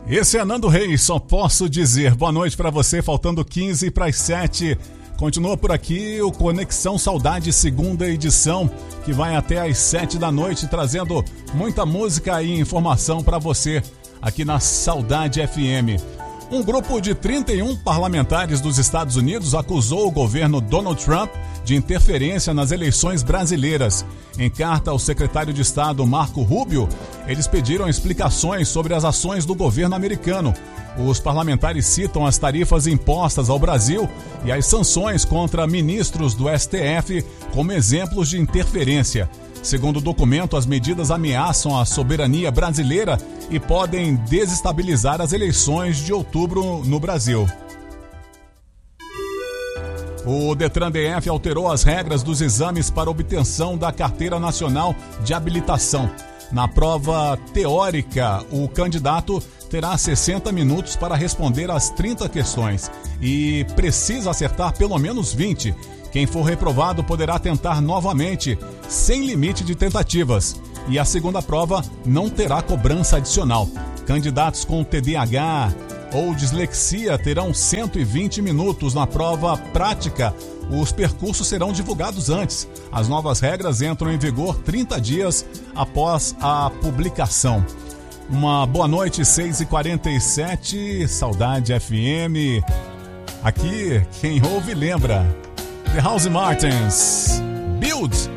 Esse é Nando Reis, só posso dizer boa noite para você, faltando 15 para as 7. Continua por aqui o Conexão Saudade, segunda edição, que vai até às 7 da noite, trazendo muita música e informação para você aqui na Saudade FM. Um grupo de 31 parlamentares dos Estados Unidos acusou o governo Donald Trump de interferência nas eleições brasileiras. Em carta ao secretário de Estado Marco Rubio, eles pediram explicações sobre as ações do governo americano. Os parlamentares citam as tarifas impostas ao Brasil e as sanções contra ministros do STF como exemplos de interferência. Segundo o documento, as medidas ameaçam a soberania brasileira e podem desestabilizar as eleições de outubro no Brasil. O Detran DF alterou as regras dos exames para obtenção da Carteira Nacional de Habilitação. Na prova teórica, o candidato terá 60 minutos para responder às 30 questões e precisa acertar pelo menos 20. Quem for reprovado poderá tentar novamente, sem limite de tentativas. E a segunda prova não terá cobrança adicional. Candidatos com TDAH ou dislexia terão 120 minutos na prova prática. Os percursos serão divulgados antes. As novas regras entram em vigor 30 dias após a publicação. Uma boa noite, 6h47, Saudade FM. Aqui, quem ouve lembra. The House Martins, Build.